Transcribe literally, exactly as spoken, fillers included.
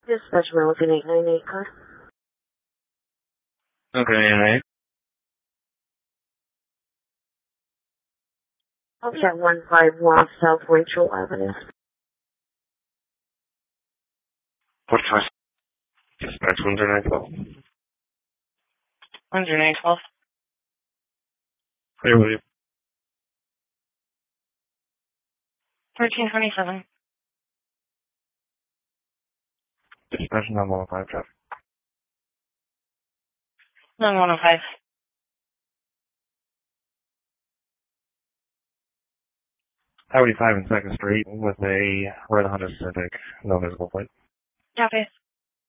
Dispatch American eight nine eight car. Okay, alright. Okay, one five one South Rachel Avenue. forty-five. Dispatch one zero nine twelve. one zero nine twelve. Clear with you. thirteen twenty-seven. Dispatch nine one five traffic. nine one oh five. Highway five and second Street with a red Honda Civic, no visible plate. Copy.